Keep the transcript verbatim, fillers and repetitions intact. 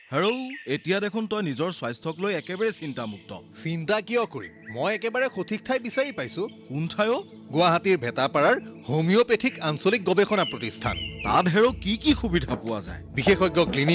হেৰৌ এতিয়া দেখোন তই নিজৰ স্বাস্থ্যক লৈ একেবাৰে চিন্তামুক্ত চিন্তা কিয় কৰিম মই একেবাৰে সঠিক ঠাই বিচাৰি পাইছো কোন ঠাই গুৱাহাটীৰ ভেটাপাৰাৰ হোমিওপেথিক আঞ্চলিক গৱেষণা প্ৰতিষ্ঠান তাত হেৰৌ কি কি সুবিধা পোৱা যায় বিশেষজ্ঞ ক্লিনিক